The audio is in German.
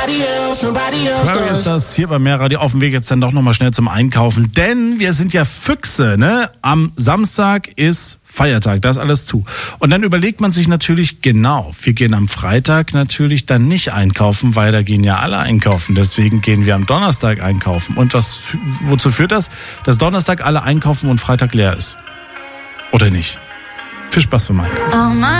Query ist das hier bei Mehrradio auf dem Weg jetzt dann doch nochmal schnell zum Einkaufen, denn wir sind ja Füchse, ne? Am Samstag ist Feiertag, da ist alles zu. Und dann überlegt man sich natürlich, genau, wir gehen am Freitag natürlich dann nicht einkaufen, weil da gehen ja alle einkaufen. Deswegen gehen wir am Donnerstag einkaufen. Und wozu führt das? Dass Donnerstag alle einkaufen und Freitag leer ist. Oder nicht? Viel Spaß beim Einkaufen.